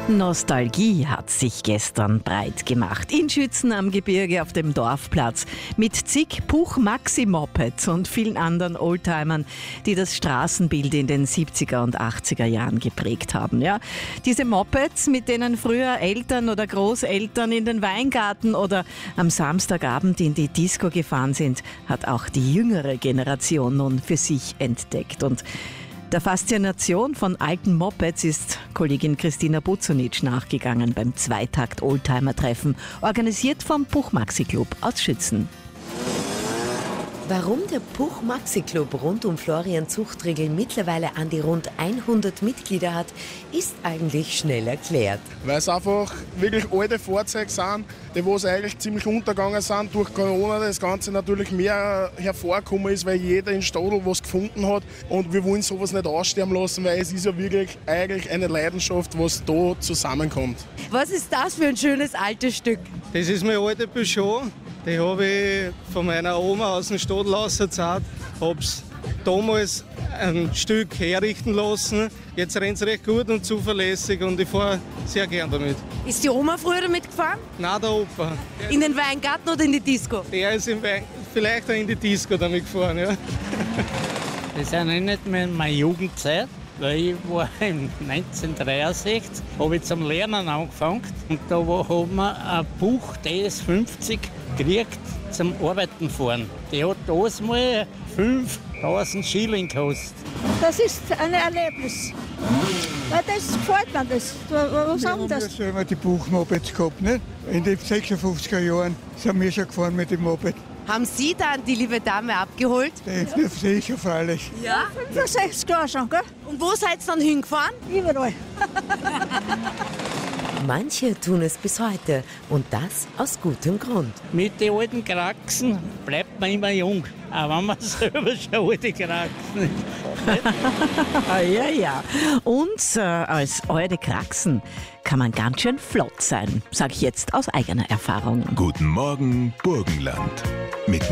Nostalgie hat sich gestern breit gemacht. In Schützen am Gebirge auf dem Dorfplatz mit zig Puch-Maxi-Mopeds und vielen anderen Oldtimern, die das Straßenbild in den 70er und 80er Jahren geprägt haben. Ja, diese Mopeds, mit denen früher Eltern oder Großeltern in den Weingarten oder am Samstagabend in die Disco gefahren sind, hat auch die jüngere Generation nun für sich entdeckt. Und der Faszination von alten Mopeds ist Kollegin Christina Buzunic nachgegangen beim Zweitakt-Oldtimer-Treffen, organisiert vom Puch-Maxi-Club aus Schützen. Warum der Puch-Maxi-Club rund um Florian Zuchtriegel mittlerweile an die rund 100 Mitglieder hat, ist eigentlich schnell erklärt. Weil es einfach wirklich alte Fahrzeuge sind, die was eigentlich ziemlich untergegangen sind. Durch Corona das Ganze natürlich mehr hervorgekommen ist, weil jeder in Stadl was gefunden hat. Und wir wollen sowas nicht aussterben lassen, weil es ist ja wirklich eigentlich eine Leidenschaft, was da zusammenkommt. Was ist das für ein schönes altes Stück? Das ist mein alter Peugeot. Die habe ich von meiner Oma aus dem Stadl rausgezahlt. Habe es damals ein Stück herrichten lassen. Jetzt rennt es recht gut und zuverlässig und ich fahre sehr gern damit. Ist die Oma früher damit gefahren? Nein, der Opa. In den Weingarten oder in die Disco? Der ist vielleicht auch in die Disco damit gefahren, ja. Das erinnert mich an meine Jugendzeit, weil ich war im 1963, habe ich zum Lernen angefangen und da haben wir ein Buch DS50 gekriegt zum Arbeiten fahren. Die hat das mal 5.000 Schilling gekostet. Das ist ein Erlebnis. Weil das gefällt mir. Was haben das? Wir haben ja die Puch-Mopeds gehabt, nicht? In den 56er Jahren sind wir schon gefahren mit dem Moped. Haben Sie dann die liebe Dame abgeholt? Sicher, freilich. Ja? 65 Jahre schon, gell? Und wo seid ihr dann hingefahren? Überall. Manche tun es bis heute und das aus gutem Grund. Mit den alten Kraxen bleibt man immer jung, auch wenn man selber schon alte Kraxen ist. Ja. Und als alte Kraxen kann man ganz schön flott sein, sage ich jetzt aus eigener Erfahrung. Guten Morgen, Burgenland.